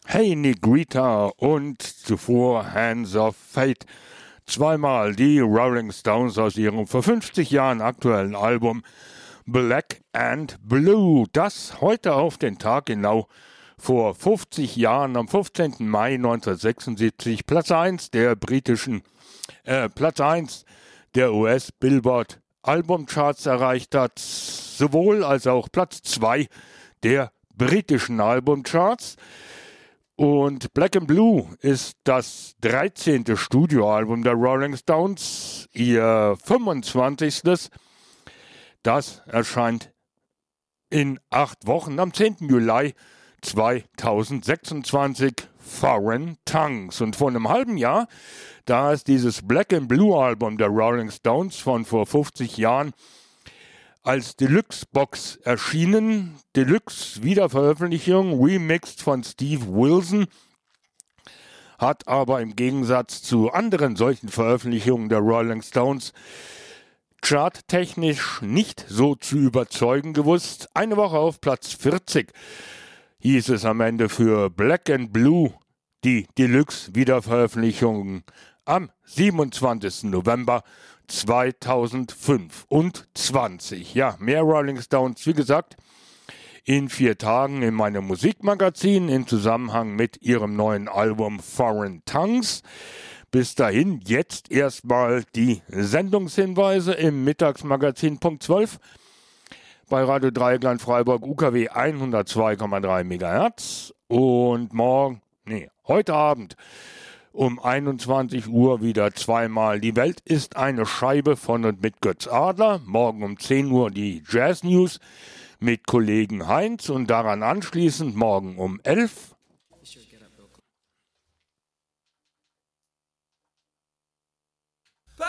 Hey Negrita und zuvor Hands of Fate. Zweimal die Rolling Stones aus ihrem vor 50 Jahren aktuellen Album Black and Blue, das heute auf den Tag genau vor 50 Jahren am 15. Mai 1976 Platz 1 der US Billboard Albumcharts erreicht hat, sowohl als auch Platz 2 der britischen Albumcharts. Und Black and Blue ist das 13. Studioalbum der Rolling Stones, ihr 25. Das erscheint in 8 Wochen am 10. Juli 2026, Foreign Tongues. Und vor einem halben Jahr, da ist dieses Black and Blue Album der Rolling Stones von vor 50 Jahren als Deluxe-Box erschienen. Deluxe-Wiederveröffentlichung, remixed von Steve Wilson, hat aber im Gegensatz zu anderen solchen Veröffentlichungen der Rolling Stones charttechnisch nicht so zu überzeugen gewusst. Eine Woche auf Platz 40 hieß es am Ende für Black and Blue, die Deluxe-Wiederveröffentlichung am 27. November 2025. Ja, mehr Rolling Stones, wie gesagt, in 4 Tagen in meinem Musikmagazin im Zusammenhang mit ihrem neuen Album Foreign Tongues. Bis dahin jetzt erstmal die Sendungshinweise im Mittagsmagazin Punkt 12 bei Radio Dreieckland Freiburg UKW 102,3 MHz und heute Abend um 21 Uhr wieder zweimal Die Welt ist eine Scheibe von und mit Götz Adler. Morgen um 10 Uhr die Jazz News mit Kollegen Heinz und daran anschließend morgen um 11